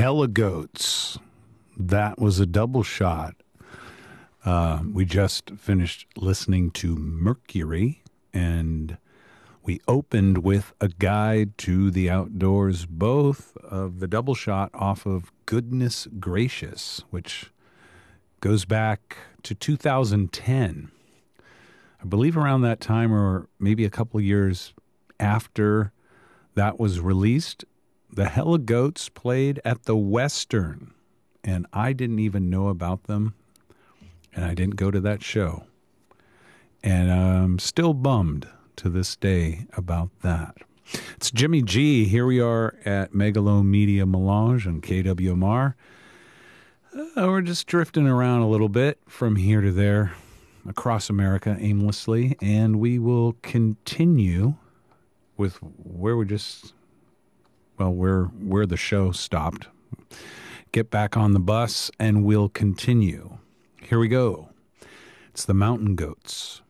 Heligoats. That was a double shot. We just finished listening to Mercury, and we opened with A Guide to the Outdoors, both of the double shot off of Goodness Gracious, which goes back to 2010. I believe around that time, or maybe a couple of years after that was released, the Heligoats played at the Western, and I didn't even know about them, and I didn't go to that show. And I'm still bummed to this day about that. It's Jimmy G. Here we are at Megalo Media Melange on KWMR. We're just drifting around a little bit from here to there across America aimlessly, and we will continue with where we just, well, where the show stopped. Get back on the bus, and we'll continue. Here we go. It's the Mountain Goats.